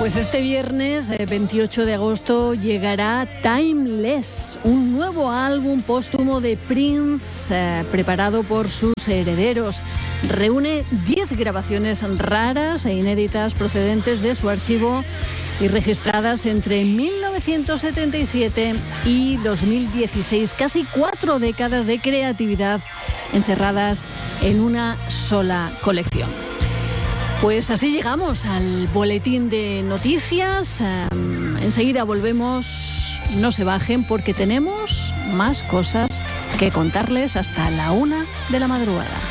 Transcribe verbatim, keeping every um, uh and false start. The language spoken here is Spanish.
Pues este viernes, veintiocho de agosto, llegará Timeless, un nuevo álbum póstumo de Prince, eh, preparado por sus herederos. Reúne diez grabaciones raras e inéditas procedentes de su archivo y registradas entre mil novecientos setenta y siete y dos mil dieciséis. Casi cuatro décadas de creatividad encerradas en una sola colección. Pues así llegamos al boletín de noticias. Um, enseguida volvemos. No se bajen porque tenemos más cosas que contarles hasta la una de la madrugada.